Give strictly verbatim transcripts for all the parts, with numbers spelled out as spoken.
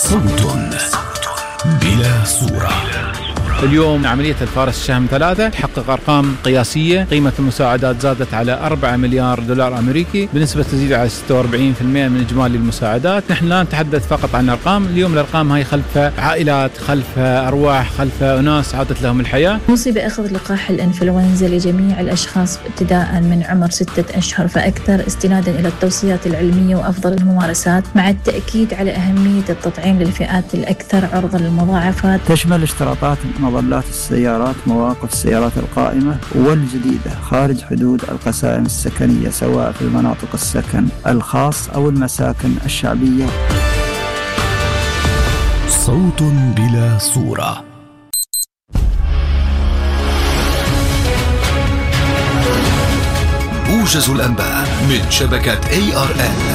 صوت بلا صورة. اليوم عملية الفارس الشهم ثلاثة تحقق أرقام قياسية. قيمة المساعدات زادت على أربعة مليار دولار أمريكي بنسبة تزيد على ستة وأربعين بالمئة من إجمالي المساعدات. نحن لا نتحدث فقط عن أرقام، اليوم الأرقام هاي خلف عائلات، خلف أرواح، خلف أناس عادت لهم الحياة. مصيبة أخذ لقاح الإنفلونزا لجميع الأشخاص ابتداء من عمر ستة أشهر فأكثر، استنادا إلى التوصيات العلمية وأفضل الممارسات، مع التأكيد على أهمية التطعيم للفئات الأكثر عرضة للمضاعفات. تشمل اشتراطات مظلات السيارات، مواقف السيارات القائمة والجديدة خارج حدود القسائم السكنية، سواء في المناطق السكن الخاص أو المساكن الشعبية. صوت بلا صورة. موجز الأنباء من شبكة إيه آر إل.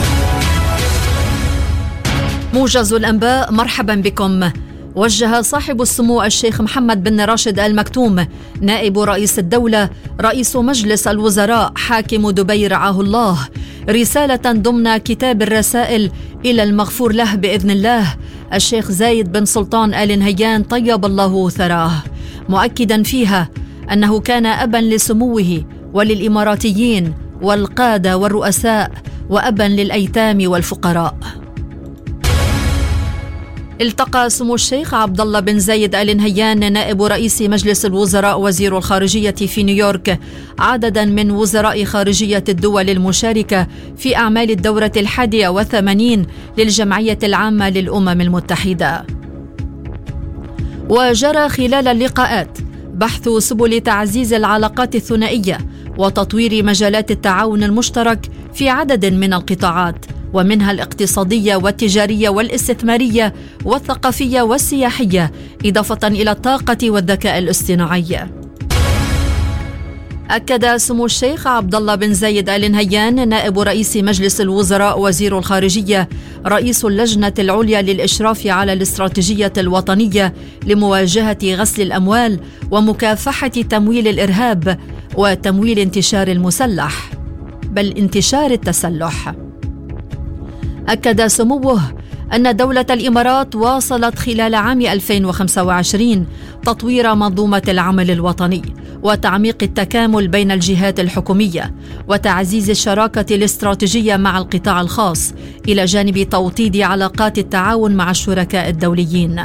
موجز الأنباء، مرحبا بكم. وجه صاحب السمو الشيخ محمد بن راشد آل مكتوم نائب رئيس الدولة رئيس مجلس الوزراء حاكم دبي رعاه الله رسالة ضمن كتاب الرسائل إلى المغفور له بإذن الله الشيخ زايد بن سلطان آل نهيان طيب الله ثراه، مؤكدا فيها أنه كان أبا لسموه وللإماراتيين والقادة والرؤساء وأبا للأيتام والفقراء. التقى سمو الشيخ عبد الله بن زايد آل نهيان نائب رئيس مجلس الوزراء وزير الخارجية في نيويورك عددا من وزراء خارجية الدول المشاركة في أعمال الدورة الحادية والثمانين للجمعية العامة للأمم المتحدة. وجرى خلال اللقاءات بحث سبل تعزيز العلاقات الثنائية وتطوير مجالات التعاون المشترك في عدد من القطاعات، ومنها الاقتصادية والتجارية والاستثمارية والثقافية والسياحية، إضافة إلى الطاقة والذكاء الاصطناعي. أكد سمو الشيخ عبد الله بن زايد آل نهيان نائب رئيس مجلس الوزراء وزير الخارجية رئيس اللجنة العليا للإشراف على الاستراتيجية الوطنية لمواجهة غسل الأموال ومكافحة تمويل الإرهاب وتمويل انتشار المسلح بل انتشار التسلح. أكد سموه أن دولة الإمارات واصلت خلال عام ألفين وخمسة وعشرين تطوير منظومة العمل الوطني وتعميق التكامل بين الجهات الحكومية وتعزيز الشراكة الاستراتيجية مع القطاع الخاص، إلى جانب توطيد علاقات التعاون مع الشركاء الدوليين.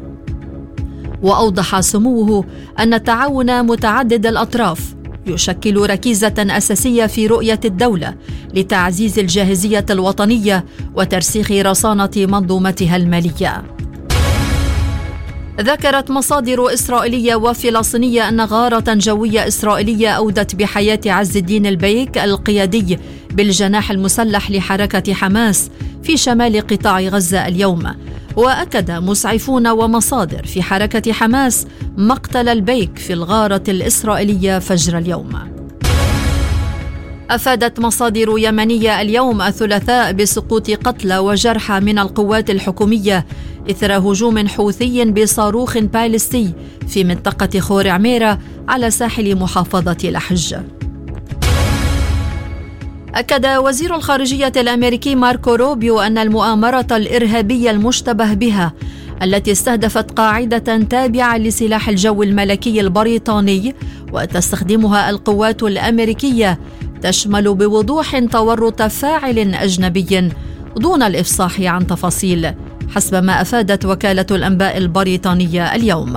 وأوضح سموه أن التعاون متعدد الأطراف يشكل ركيزة أساسية في رؤية الدولة لتعزيز الجاهزية الوطنية وترسيخ رصانة منظومتها المالية. ذكرت مصادر إسرائيلية وفلسطينية أن غارة جوية إسرائيلية أودت بحياة عز الدين البيك القيادي بالجناح المسلح لحركة حماس في شمال قطاع غزة اليوم. وأكد مسعفون ومصادر في حركة حماس مقتل البيك في الغارة الإسرائيلية فجر اليوم. أفادت مصادر يمنية اليوم الثلاثاء بسقوط قتلى وجرحى من القوات الحكومية إثر هجوم حوثي بصاروخ باليستي في منطقة خور عميرة على ساحل محافظة لحج. أكد وزير الخارجية الأمريكي ماركو روبيو أن المؤامرة الإرهابية المشتبه بها التي استهدفت قاعدة تابعة لسلاح الجو الملكي البريطاني وتستخدمها القوات الأمريكية تشمل بوضوح تورط فاعل أجنبي دون الإفصاح عن تفاصيل، حسب ما أفادت وكالة الأنباء البريطانية اليوم.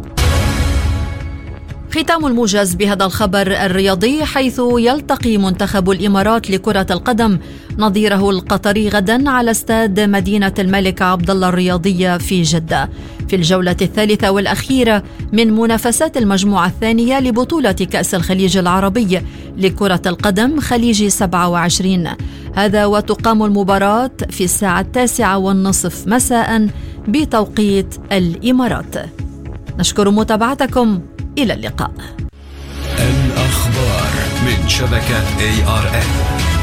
ختام الموجز بهذا الخبر الرياضي، حيث يلتقي منتخب الإمارات لكرة القدم نظيره القطري غدا على استاد مدينة الملك عبدالله الرياضية في جدة في الجولة الثالثة والأخيرة من منافسات المجموعة الثانية لبطولة كأس الخليج العربي لكرة القدم خليج سبعة وعشرين. هذا وتقام المباراة في الساعة التاسعة والنصف مساء بتوقيت الإمارات. نشكر متابعتكم، إلى اللقاء. الأخبار من شبكة إيه آر إل.